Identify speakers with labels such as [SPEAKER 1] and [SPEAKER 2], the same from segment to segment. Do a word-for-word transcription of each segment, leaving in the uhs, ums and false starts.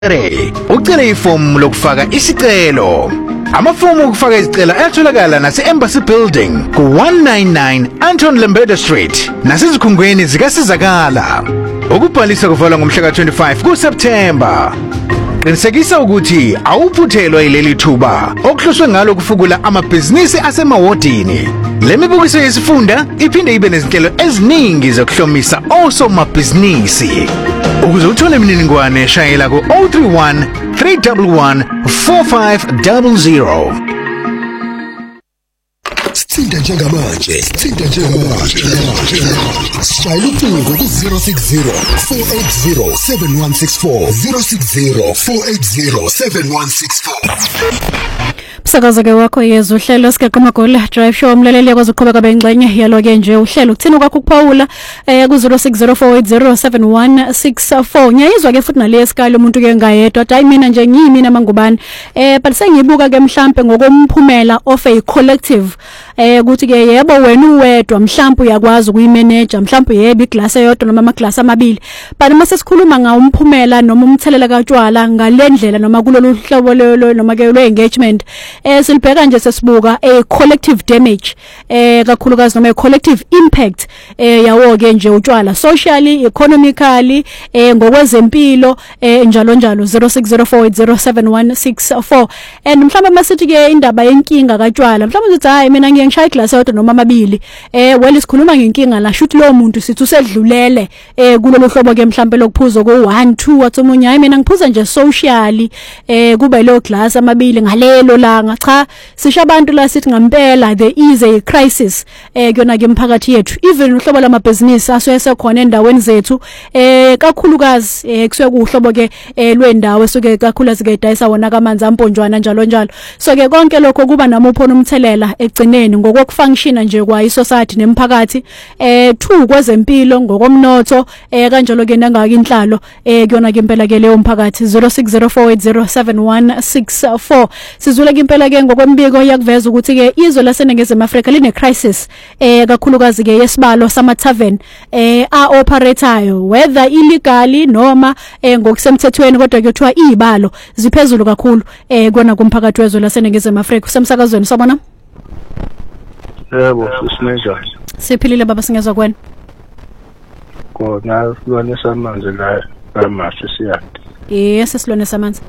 [SPEAKER 1] Ucele ifomu lokufaka isicelo. Amafomu okufaka isicelo ayatholakala nase-Embassy Building ku one ninety-nine Anton Lembede Street nasezikhungweni zikasizakala. Ukubhalisa kuvalwa ngomhla ka twenty-five kuSeptember. Qinisekisa ukuthi awuphuthelwa yileli thuba okuhloswe ngalo kufukula amabhizinisi asemawodini. Le mibukiso yesifunda iphinde ibe nezinhlelo eziningi zokuhlomisa osomabhizinisi. Ukuze uthole imininingwane shayela ku zero three one three one one four five zero zero.
[SPEAKER 2] Sithinta njengamanje, sithinta njengamanje. Shayela ucingo ku zero six zero four eight zero seven one six four zero six zero four eight zero seven one six four.
[SPEAKER 3] Sakaza-ke wakho yezwa uhlelo Sigaqa Magoli Drive Show umlaleli yakwazi ukuqhubeka bengxenye yalo-ke nje uhlelo kuthina kwakho kuphawula eh ku zero six zero four eight zero seven one six four. Ngiyayizwa-ke futhi nale esikali umuntu-ke ngayedwa hayi mina nje ngiyimina mangubani eh but sengiyibuka-ke mhlampe ngokomphumela of a collective eh ukuthi-ke yebo wena uwedwa mhlampe uyakwazi ukuyimanage mhlampe yebo iglass eyodwa noma amaglass amabili but mase sikhuluma ngawumphumela noma umthelela katshwala ngalendlela noma kulolu hlobo noma-ke lwe-engagement eh silibheka nje sesibuka a collective damage eh kakhulukazi noma a collective impact eh yawo ke nje utshwala socially economically eh ngokwezempilo eh njalo njalo zero six zero four eight zero seven one six four. And mhlawumbe masithi ke indaba yenkinga katshwala mhlawumbe uthi hayi mina ngiye ngishaya iglass yodwa noma amabili eh well isikhuluma ngenkinga la shuthi lo muntu sithi usedlulele eh kulolu hlobo ke mhlawumbe lokuphuza ko one two wathi umunye hayi mina ngiphuza nje socially eh kuba lo glass amabili ngalelo langa cha sisha abantu la sithi ngampela there is a crisis eh kuyona ke emphakathi yethu even uhlobo lamabhizinisi aswese khona endaweni zethu eh kakhulukazi eh kusuke kuhlobo ke lwendawo esuke kakhulukazi ke dayisa wona kamanzi amponjwana njalo njalo. So ke konke lokho kuba namuphona umthelela egcineni ngokufunctiona nje kwa isociety nemphakathi eh two kwezempilo ngokomnotho eh kanjalo ke nangaka inhlalo eh kuyona ke impela ke leyo mphakathi zero six zero four eight zero seven one six four. Sizule ke impela ke ngokwembiko yakuveza ukuthi ke izwe laseNingizimu Afrika line crisis eh kakhulukazi ke yesibalo sama tavern eh a operatayo whether illegally noma eh ngokusemthethweni kodwa kuthiwa izibalo ziphezulu kakhulu eh kona kumphakathi wezwe laseNingizimu Afrika. Usemsakazweni sabona?
[SPEAKER 4] Yebo sisinenjani.
[SPEAKER 3] Siphilile baba singezwa kwena.
[SPEAKER 4] Kona silwane samanzi la eMashi siyandi.
[SPEAKER 3] Yes silwane samanzi.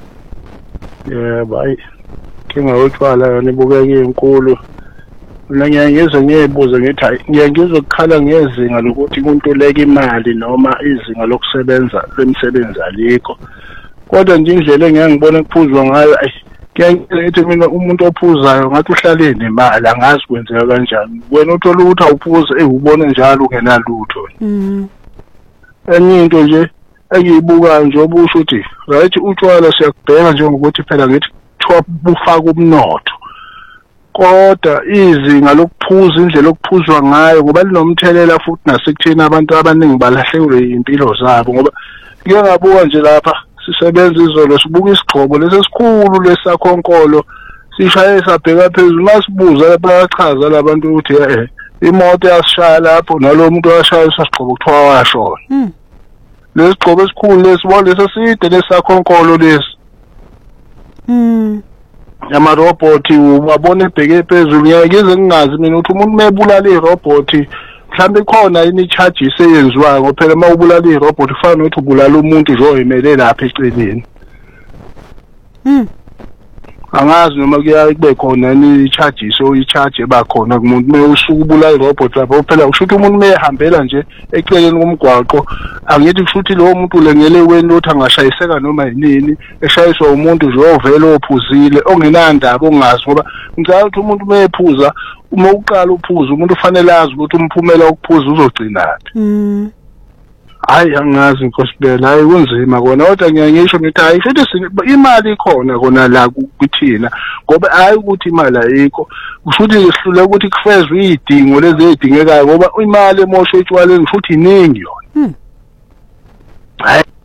[SPEAKER 4] Yebo hayi kinga utshwala yona ibukeke inkulu. Mina ngiyangizwe ngiyebuza ngithi hayi ngiyangizwe ukukhala ngezinga lokuthi umuntu leka imali noma izinga lokusebenza lemisebenzi alikho. Kodwa nje indlela engiyangibona kuphuzwa ngayo ngiyayithi mina umuntu ophuzayo ngathi uhlale nemali angazi kwenzeka kanjani. Wena uthola ukuthi awuphuze ehubone njalo ungenalutho.
[SPEAKER 3] Mhm.
[SPEAKER 4] Enye into nje engiyibuka nje obusho ukuthi right utshwala siyakubheka njengokuthi phela ngithi kuthiwa bufaka umnotho. Kodwa izinga lokuphuza indlela okuphuzwa ngayo ngoba linomthelela futhi nasekuthina abantu abaningi balahlekelwe impilo zabo ngoba ngike ngabuka nje lapha sisebenza izolo sibuka isigcobo lesesikhulu lesakhonkolo sishaye sabheka phezulu masibuza bayachaza labantu ukuthi eh imoto yasishaya lapho nalo muntu washaya isigcobo kuthiwa washona.
[SPEAKER 3] Mhm.
[SPEAKER 4] Lesigcobo esikhulu lesibona lesiside lesakhonkolo lesi.
[SPEAKER 3] Mhm.
[SPEAKER 4] Ama robot ubabona ebheke phezulu ngiyakize ngingazi mina ukuthi umuntu mebulala irobot mhlambe khona ini charges eyenziwayo ngoba phela mawubulala irobot ufana nokuthi ubulala umuntu nje oyimele lapha eceleni.
[SPEAKER 3] Mhm.
[SPEAKER 4] Angazi noma kuyaye kube khona ni charges o i-charge ebakhona kumuntu mewusuka ubulala irobot lapha phela ushuthi umuntu mehambela nje eceleni komgwaqo angithi kushuthi lo muntu lengele weni lothi angashayiseka noma yinini eshayiswa umuntu nje ovela ophuzile ongenandaba ongazi ngoba ngicela ukuthi umuntu mephuza uma uqala uphuza umuntu ufanele azi ukuthi umphumela wokuphuza uzogcinaphi.
[SPEAKER 3] Mhm.
[SPEAKER 4] Hayi angazi nkosibela hayi kunzima kona kodwa ngiyangisho ngithi hayi futhi imali ikhona kona la kuthina ngoba hayi ukuthi imali ayikho kushuthi sihlule ukuthi kufezwe izidingo lezi ezidingekayo ngoba imali emosho etshwaleni futhi iningi yona.
[SPEAKER 3] Mhm.
[SPEAKER 4] Hayi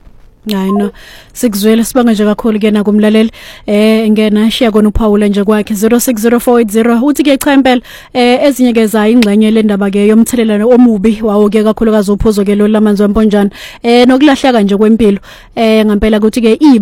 [SPEAKER 3] hayi no sikuzwela sibanga nje kakhulu ke na kumlaleli eh ngena share kona uPaul nje kwakhe zero six zero four eight zero uthi ke cha impela eh ezinye ke za ingxenye lendaba ke yomthelelano omubi wawo ke kakhulukazi uphuzo ke lo lamanzi wemponjana eh nokulahleka nje kwempilo eh ngempela ukuthi ke